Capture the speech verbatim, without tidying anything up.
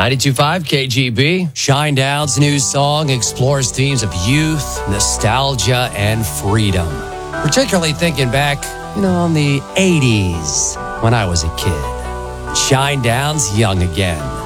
ninety-two point five K G B. Shinedown's new song explores themes of youth, nostalgia, and freedom. Particularly thinking back, you know, on the eighties when I was a kid. Shinedown's Young Again.